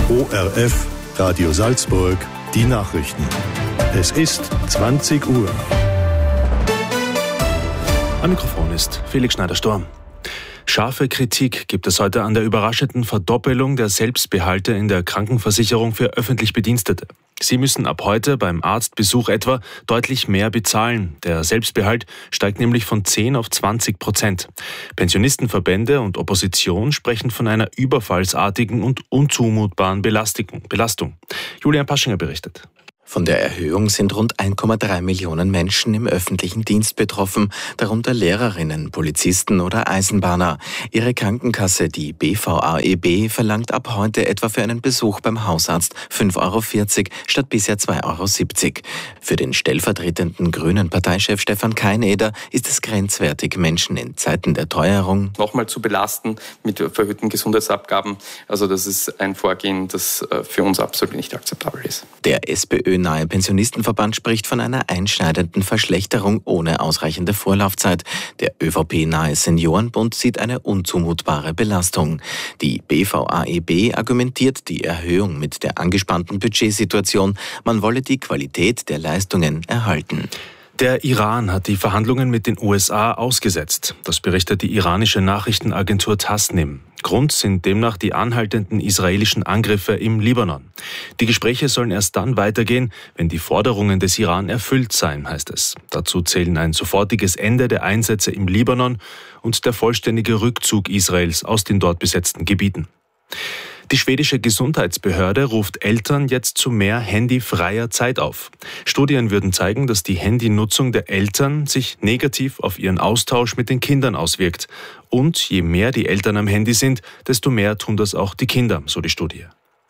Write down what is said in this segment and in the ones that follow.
ORF, Radio Salzburg, die Nachrichten. Es ist 20 Uhr. Am Mikrofon ist Felix Schneider-Storm. Scharfe Kritik gibt es heute an der überraschenden Verdoppelung der Selbstbehalte in der Krankenversicherung für öffentlich Bedienstete. Sie müssen ab heute beim Arztbesuch etwa deutlich mehr bezahlen. Der Selbstbehalt steigt nämlich von 10 auf 20%. Pensionistenverbände und Opposition sprechen von einer überfallsartigen und unzumutbaren Belastung. Julian Paschinger berichtet. Von der Erhöhung sind rund 1,3 Millionen Menschen im öffentlichen Dienst betroffen, darunter Lehrerinnen, Polizisten oder Eisenbahner. Ihre Krankenkasse, die BVAEB, verlangt ab heute etwa für einen Besuch beim Hausarzt 5,40 € statt bisher 2,70 €. Für den stellvertretenden grünen Parteichef Stefan Keineder ist es grenzwertig, Menschen in Zeiten der Teuerung nochmal zu belasten mit verhöhten Gesundheitsabgaben. Also das ist ein Vorgehen, das für uns absolut nicht akzeptabel ist. Der SPÖ-nahe Pensionistenverband spricht von einer einschneidenden Verschlechterung ohne ausreichende Vorlaufzeit. Der ÖVP-nahe Seniorenbund sieht eine unzumutbare Belastung. Die BVAEB argumentiert die Erhöhung mit der angespannten Budgetsituation. Man wolle die Qualität der Leistungen erhalten. Der Iran hat die Verhandlungen mit den USA ausgesetzt. Das berichtet die iranische Nachrichtenagentur Tasnim. Grund sind demnach die anhaltenden israelischen Angriffe im Libanon. Die Gespräche sollen erst dann weitergehen, wenn die Forderungen des Iran erfüllt seien, heißt es. Dazu zählen ein sofortiges Ende der Einsätze im Libanon und der vollständige Rückzug Israels aus den dort besetzten Gebieten. Die schwedische Gesundheitsbehörde ruft Eltern jetzt zu mehr handyfreier Zeit auf. Studien würden zeigen, dass die Handynutzung der Eltern sich negativ auf ihren Austausch mit den Kindern auswirkt. Und je mehr die Eltern am Handy sind, desto mehr tun das auch die Kinder, so die Studie.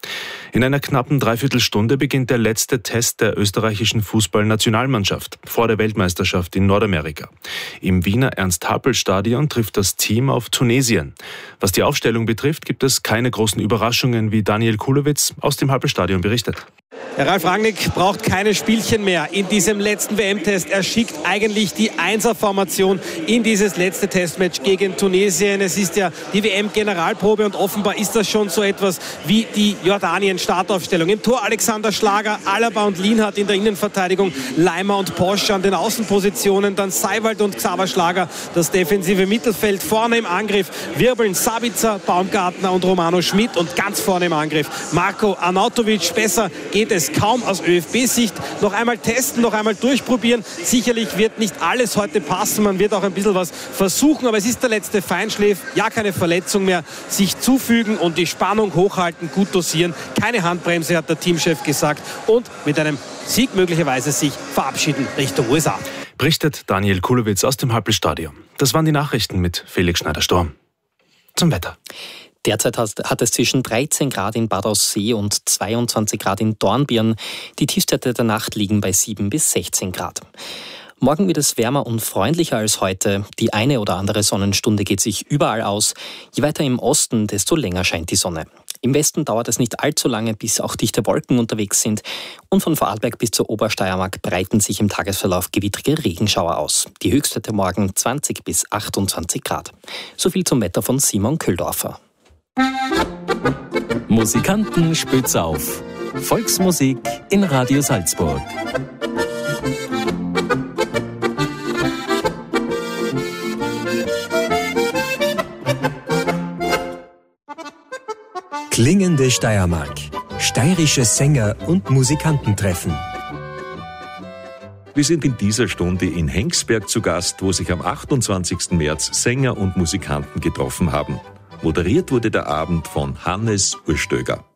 In einer knappen Dreiviertelstunde beginnt der letzte Test der österreichischen Fußballnationalmannschaft vor der Weltmeisterschaft in Nordamerika. Im Wiener Ernst-Happel-Stadion trifft das Team auf Tunesien. Was die Aufstellung betrifft, gibt es keine großen Überraschungen, wie Daniel Kulowitz aus dem Happel-Stadion berichtet. Der Ralf Rangnick braucht keine Spielchen mehr in diesem letzten WM-Test. Er schickt eigentlich die Einser-Formation in dieses letzte Testmatch gegen Tunesien. Es ist ja die WM-Generalprobe und offenbar ist das schon so etwas wie die Jordanien-Startaufstellung. Im Tor Alexander Schlager, Alaba und Lienhardt in der Innenverteidigung, Leimer und Posch an den Außenpositionen, dann Seiwald und Xaver Schlager, das defensive Mittelfeld. Vorne im Angriff wirbeln Sabitzer, Baumgartner und Romano Schmidt und ganz vorne im Angriff Marko Arnautovic. Besser geht es kaum aus ÖFB-Sicht. Noch einmal testen, noch einmal durchprobieren. Sicherlich wird nicht alles heute passen. Man wird auch ein bisschen was versuchen, aber es ist der letzte Feinschliff. Ja, keine Verletzung mehr. Sich zufügen und die Spannung hochhalten, gut dosieren. Keine Handbremse, hat der Teamchef gesagt. Und mit einem Sieg möglicherweise sich verabschieden Richtung USA. Berichtet Daniel Kulowitz aus dem Happel-Stadion. Das waren die Nachrichten mit Felix Schneider-Storm. Zum Wetter. Derzeit hat es zwischen 13 Grad in Bad Aussee und 22 Grad in Dornbirn. Die Tiefstwerte der Nacht liegen bei 7 bis 16 Grad. Morgen wird es wärmer und freundlicher als heute. Die eine oder andere Sonnenstunde geht sich überall aus. Je weiter im Osten, desto länger scheint die Sonne. Im Westen dauert es nicht allzu lange, bis auch dichte Wolken unterwegs sind. Und von Vorarlberg bis zur Obersteiermark breiten sich im Tagesverlauf gewittrige Regenschauer aus. Die Höchstwerte morgen 20 bis 28 Grad. So viel zum Wetter von Simon Köhldorfer. Musikanten spitz auf. Volksmusik in Radio Salzburg. Klingende Steiermark. Steirische Sänger und Musikantentreffen. Wir sind in dieser Stunde in Hengsberg zu Gast, wo sich am 28. März Sänger und Musikanten getroffen haben. Moderiert wurde der Abend von Hannes Urstöger.